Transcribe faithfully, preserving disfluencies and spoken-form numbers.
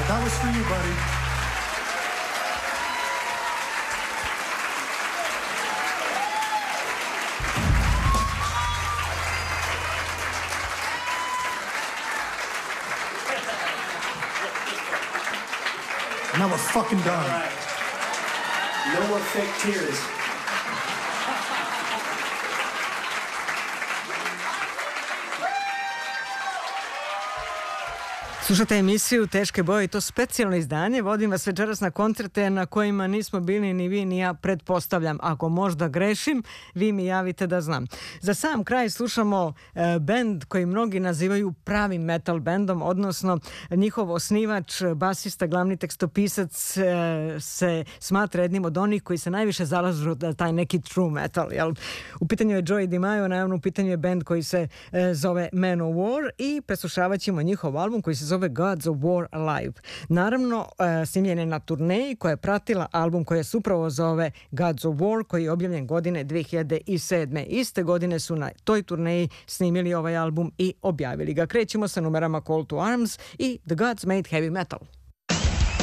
That was for you, buddy. Now we're fucking done. All right. No more fake tears. Slušate emisiju Teške boje i to specijalno izdanje. Vodim vas večeras na koncerte na kojima nismo bili ni vi ni ja, pretpostavljam. Ako možda grešim, vi mi javite da znam. Za sam kraj slušamo e, bend koji mnogi nazivaju pravim metal bendom, odnosno njihov osnivač, basista, glavni tekstopisac e, se smatra jednim od onih koji se najviše zalažu da taj neki true metal. Jel? U pitanju je Joey DiMaggio, naravno u pitanju je bend koji se e, zove Man of War i preslušavat ćemo njihov album koji se zove Gods of War Alive. Naravno, e, snimljen je na turneji koja je pratila album koji se upravo zove Gods of War, koji je objavljen godine dve hiljade sedme. Iste godine su na toj turneji snimili ovaj album i objavili ga. Krećemo sa numerama Call to Arms i The Gods Made Heavy Metal.